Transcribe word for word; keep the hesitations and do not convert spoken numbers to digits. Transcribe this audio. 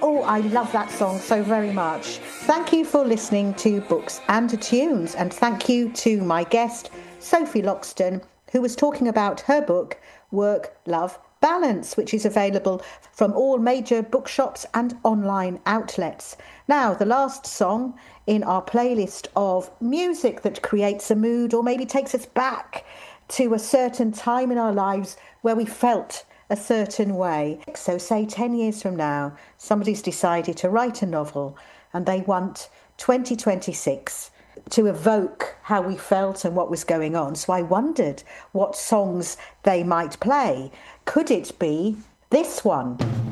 Oh, I love that song so very much. Thank you for listening to Books and Tunes, and thank you to my guest, Sophie Loxton, who was talking about her book, Work, Love, Balance, which is available from all major bookshops and online outlets. Now, the last song in our playlist of music that creates a mood or maybe takes us back to a certain time in our lives where we felt a certain way. So say ten years from now, somebody's decided to write a novel and they want twenty twenty-six to evoke how we felt and what was going on. So I wondered what songs they might play. Could it be this one?